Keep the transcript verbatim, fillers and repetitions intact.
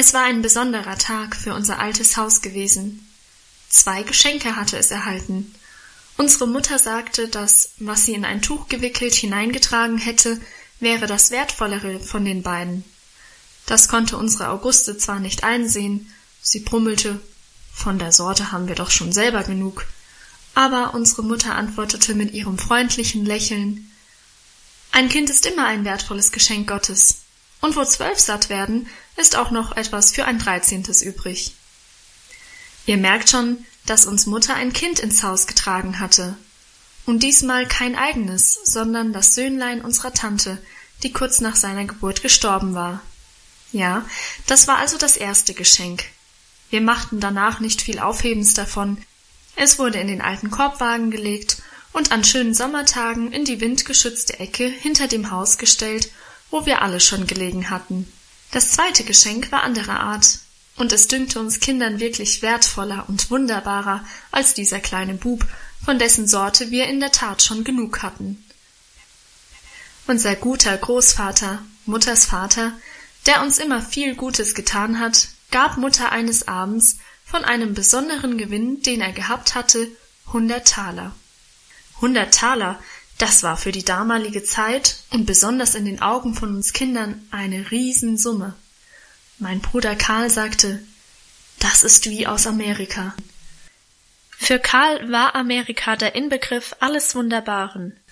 Es war ein besonderer Tag für unser altes Haus gewesen. Zwei Geschenke hatte es erhalten. Unsere Mutter sagte, dass, was sie in ein Tuch gewickelt hineingetragen hätte, wäre das Wertvollere von den beiden. Das konnte unsere Auguste zwar nicht einsehen, sie brummelte, von der Sorte haben wir doch schon selber genug, aber unsere Mutter antwortete mit ihrem freundlichen Lächeln: Ein Kind ist immer ein wertvolles Geschenk Gottes, und wo zwölf satt werden, ist auch noch etwas für ein dreizehntes übrig. Ihr merkt schon, dass uns Mutter ein Kind ins Haus getragen hatte. Und diesmal kein eigenes, sondern das Söhnlein unserer Tante, die kurz nach seiner Geburt gestorben war. Ja, das war also das erste Geschenk. Wir machten danach nicht viel Aufhebens davon. Es wurde in den alten Korbwagen gelegt und an schönen Sommertagen in die windgeschützte Ecke hinter dem Haus gestellt, wo wir alle schon gelegen hatten. Das zweite Geschenk war anderer Art, und es dünkte uns Kindern wirklich wertvoller und wunderbarer als dieser kleine Bub, von dessen Sorte wir in der Tat schon genug hatten. Unser guter Großvater, Mutters Vater, der uns immer viel Gutes getan hat, gab Mutter eines Abends von einem besonderen Gewinn, den er gehabt hatte, hundert Taler. Hundert Taler, das war für die damalige Zeit und besonders in den Augen von uns Kindern eine Riesensumme. Mein Bruder Karl sagte, das ist wie aus Amerika. Für Karl war Amerika der Inbegriff alles Wunderbaren.